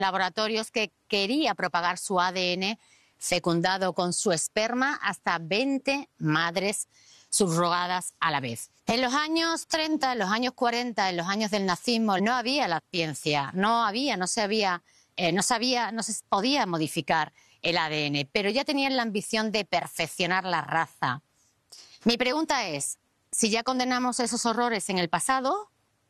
laboratorios que quería propagar su ADN fecundado con su esperma hasta 20 madres subrogadas a la vez. En los años 30, en los años 40, en los años del nazismo, no había la ciencia, no se podía modificar el ADN, pero ya tenían la ambición de perfeccionar la raza. Mi pregunta es, si ya condenamos esos horrores en el pasado,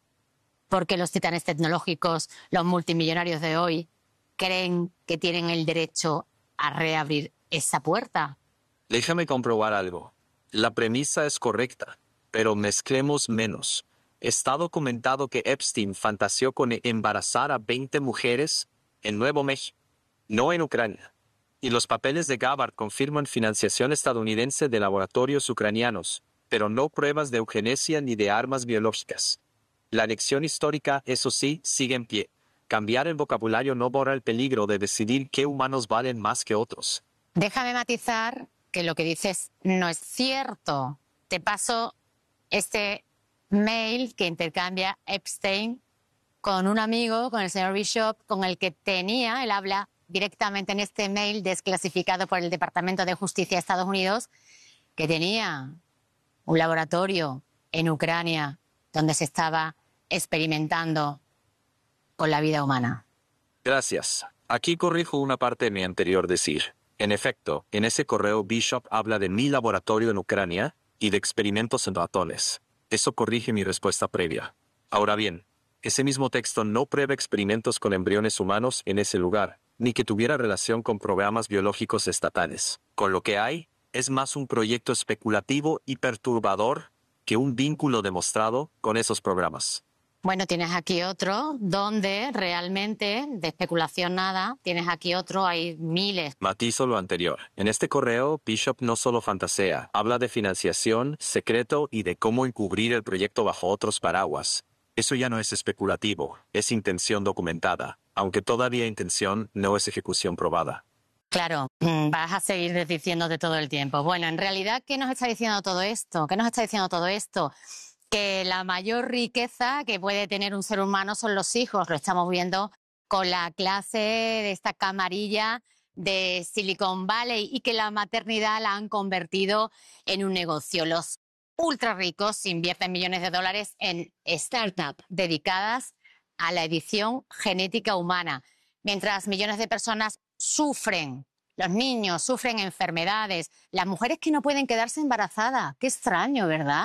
¿por qué los titanes tecnológicos, los multimillonarios de hoy, creen que tienen el derecho a reabrir esa puerta? Déjame comprobar algo. La premisa es correcta, pero mezclemos menos. Está documentado que Epstein fantaseó con embarazar a 20 mujeres en Nuevo México, no en Ucrania. Y los papeles de Gabbard confirman financiación estadounidense de laboratorios ucranianos, pero no pruebas de eugenesia ni de armas biológicas. La anexión histórica, eso sí, sigue en pie. Cambiar el vocabulario no borra el peligro de decidir qué humanos valen más que otros. Déjame matizar que lo que dices no es cierto. Te paso este mail que intercambia Epstein con un amigo, con el señor Bishop, con el que él habla directamente en este mail desclasificado por el Departamento de Justicia de Estados Unidos, que tenía un laboratorio en Ucrania donde se estaba experimentando con la vida humana. Gracias. Aquí corrijo una parte de mi anterior decir. En efecto, en ese correo Bishop habla de mi laboratorio en Ucrania y de experimentos en ratones. Eso corrige mi respuesta previa. Ahora bien, ese mismo texto no prueba experimentos con embriones humanos en ese lugar, ni que tuviera relación con programas biológicos estatales. Con lo que hay, es más un proyecto especulativo y perturbador que un vínculo demostrado con esos programas. Bueno, tienes aquí otro donde realmente, de especulación nada, tienes aquí otro, hay miles. Matizo lo anterior. En este correo, Bishop no solo fantasea, habla de financiación, secreto y de cómo encubrir el proyecto bajo otros paraguas. Eso ya no es especulativo, es intención documentada, aunque todavía intención no es ejecución probada. Claro, vas a seguir diciéndote todo el tiempo. Bueno, en realidad, ¿qué nos está diciendo todo esto? ¿Qué nos está diciendo todo esto? Que la mayor riqueza que puede tener un ser humano son los hijos. Lo estamos viendo con la clase de esta camarilla de Silicon Valley y que la maternidad la han convertido en un negocio. Los ultra ricos invierten millones de dólares en startups dedicadas a la edición genética humana, mientras millones de personas sufren. Los niños sufren enfermedades, las mujeres que no pueden quedarse embarazadas. Qué extraño, ¿verdad?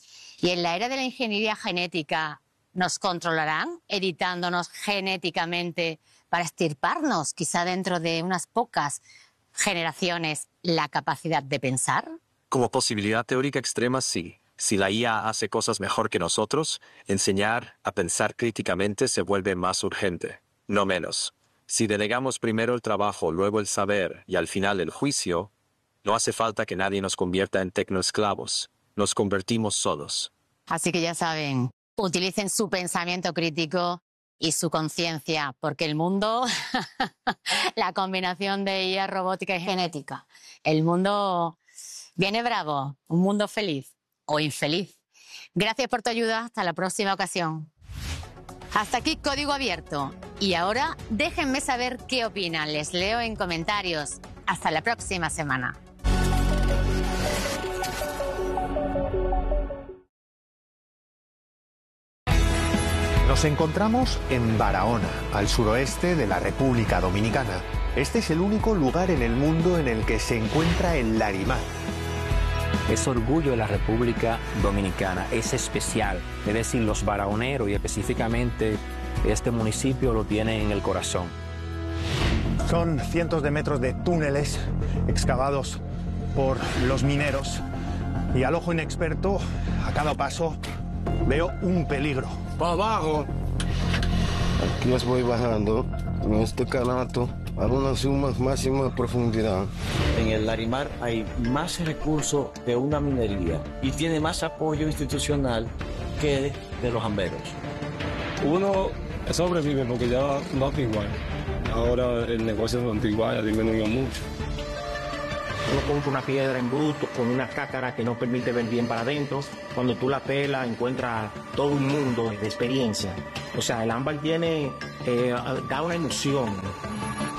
Y en la era de la ingeniería genética, ¿nos controlarán editándonos genéticamente para extirparnos, quizá dentro de unas pocas generaciones, la capacidad de pensar? Como posibilidad teórica extrema, sí. Si la IA hace cosas mejor que nosotros, enseñar a pensar críticamente se vuelve más urgente, no menos. Si delegamos primero el trabajo, luego el saber y al final el juicio, no hace falta que nadie nos convierta en tecnoesclavos. Nos convertimos solos. Así que ya saben, utilicen su pensamiento crítico y su conciencia, porque el mundo, la combinación de IA, robótica y genética, el mundo viene bravo, un mundo feliz o infeliz. Gracias por tu ayuda, hasta la próxima ocasión. Hasta aquí Código Abierto. Y ahora déjenme saber qué opinan, les leo en comentarios. Hasta la próxima semana. Nos encontramos en Barahona, al suroeste de la República Dominicana. Este es el único lugar en el mundo en el que se encuentra el Larimar. Es orgullo de la República Dominicana, es especial. Es decir, los barahoneros y específicamente este municipio lo tienen en el corazón. Son cientos de metros de túneles excavados por los mineros y al ojo inexperto, a cada paso, veo un peligro. Para abajo. Aquí les voy bajando en este canasto a una suma máxima profundidad. En el Larimar hay más recursos de una minería y tiene más apoyo institucional que de los amberos. Uno sobrevive porque ya no es igual. Ahora el negocio no es igual, ha disminuido mucho. Uno compra una piedra en bruto con una cácara que no permite ver bien para adentro. Cuando tú la pelas, encuentras todo un mundo de experiencia. O sea, el ámbar tiene da una ilusión